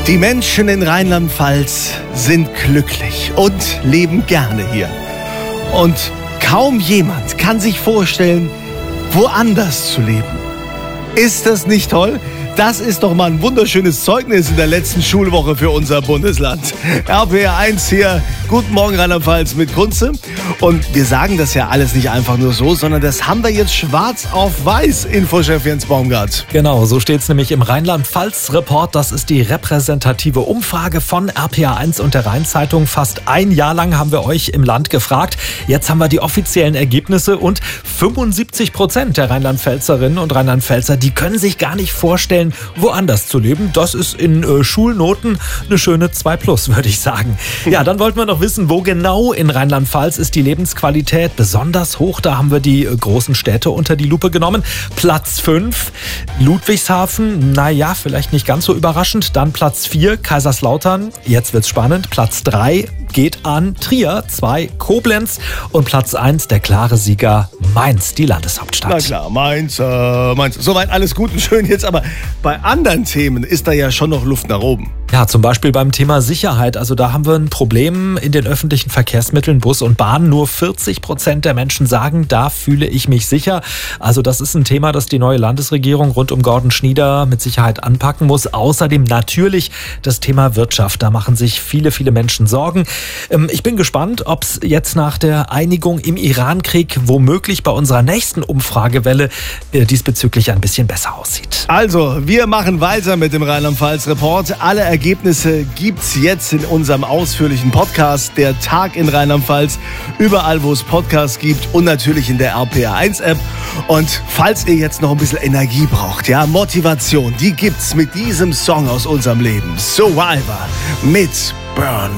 Die Menschen in Rheinland-Pfalz sind glücklich und leben gerne hier. Und kaum jemand kann sich vorstellen, woanders zu leben. Ist das nicht toll? Das ist doch mal ein wunderschönes Zeugnis in der letzten Schulwoche für unser Bundesland. RPR 1 hier, guten Morgen Rheinland-Pfalz mit Kunze. Und wir sagen das ja alles nicht einfach nur so, sondern das haben wir jetzt schwarz auf weiß, Infochef Jens Baumgart. Genau, so steht es nämlich im Rheinland-Pfalz-Report. Das ist die repräsentative Umfrage von RPR 1 und der Rhein-Zeitung. Fast ein Jahr lang haben wir euch im Land gefragt. Jetzt haben wir die offiziellen Ergebnisse und 75% der Rheinland-Pfälzerinnen und Rheinland-Pfälzer, die können sich gar nicht vorstellen, woanders zu leben. Das ist in Schulnoten eine schöne 2+, würde ich sagen. Ja, dann wollten wir noch wissen, wo genau in Rheinland-Pfalz ist die Lebensqualität besonders hoch. Da haben wir die großen Städte unter die Lupe genommen. Platz 5, Ludwigshafen, naja, vielleicht nicht ganz so überraschend. Dann Platz 4, Kaiserslautern, jetzt wird's spannend. Platz 3 geht an Trier, 2 Koblenz und Platz 1, der klare Sieger Mainz, die Landeshauptstadt. Na klar, Mainz. Soweit alles gut und schön jetzt, aber bei anderen Themen ist da ja schon noch Luft nach oben. Ja, zum Beispiel beim Thema Sicherheit. Also da haben wir ein Problem in den öffentlichen Verkehrsmitteln, Bus und Bahn. Nur 40% der Menschen sagen, da fühle ich mich sicher. Also das ist ein Thema, das die neue Landesregierung rund um Gordon Schnieder mit Sicherheit anpacken muss. Außerdem natürlich das Thema Wirtschaft. Da machen sich viele Menschen Sorgen. Ich bin gespannt, ob es jetzt nach der Einigung im Iran-Krieg womöglich bei unserer nächsten Umfragewelle diesbezüglich ein bisschen besser aussieht. Also, wir machen weiter mit dem Rheinland-Pfalz-Report. Alle Ergebnisse gibt's jetzt in unserem ausführlichen Podcast, der Tag in Rheinland-Pfalz, überall, wo es Podcasts gibt und natürlich in der RPR 1 App. Und falls ihr jetzt noch ein bisschen Energie braucht, ja, Motivation, die gibt's mit diesem Song aus unserem Leben. Survivor mit Burn.